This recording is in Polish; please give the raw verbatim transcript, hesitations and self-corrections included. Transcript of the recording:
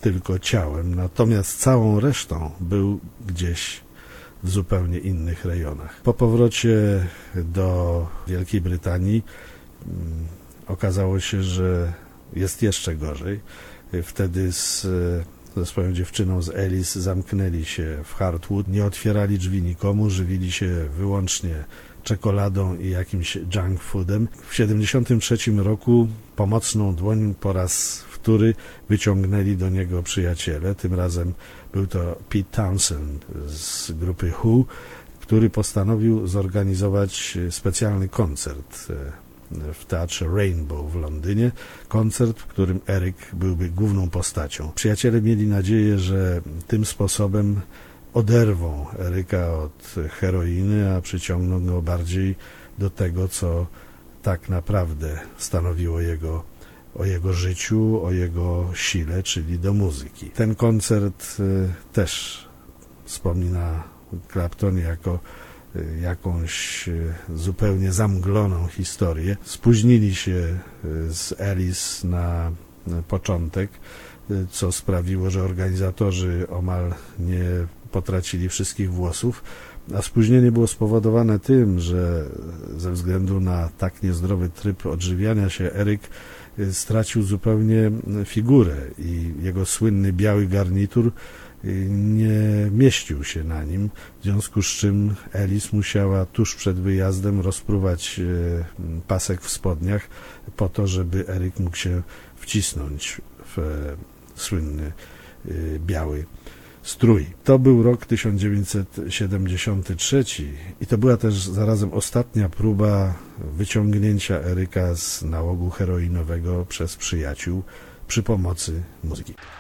tylko ciałem, natomiast całą resztą był gdzieś w zupełnie innych rejonach. Po powrocie do Wielkiej Brytanii um, okazało się, że jest jeszcze gorzej. Wtedy z, ze swoją dziewczyną z Alice zamknęli się w Hartwood, nie otwierali drzwi nikomu, żywili się wyłącznie czekoladą i jakimś junk foodem. W tysiąc dziewięćset siedemdziesiątym trzecim roku pomocną dłoń po raz wtóry wyciągnęli do niego przyjaciele. Tym razem był to Pete Townshend z grupy Who, który postanowił zorganizować specjalny koncert w Teatrze Rainbow w Londynie. Koncert, w którym Eric byłby główną postacią. Przyjaciele mieli nadzieję, że tym sposobem oderwą Eryka od heroiny, a przyciągną go bardziej do tego, co tak naprawdę stanowiło jego, o jego życiu, o jego sile, czyli do muzyki. Ten koncert też wspomina Clapton jako jakąś zupełnie zamgloną historię. Spóźnili się z Alice na początek, co sprawiło, że organizatorzy omal nie potracili wszystkich włosów, a spóźnienie było spowodowane tym, że ze względu na tak niezdrowy tryb odżywiania się Eryk stracił zupełnie figurę i jego słynny biały garnitur nie mieścił się na nim, w związku z czym Alice musiała tuż przed wyjazdem rozpruwać pasek w spodniach po to, żeby Eryk mógł się wcisnąć w słynny biały strój. To był rok tysiąc dziewięćset siedemdziesiąty trzeci i to była też zarazem ostatnia próba wyciągnięcia Eryka z nałogu heroinowego przez przyjaciół przy pomocy muzyki.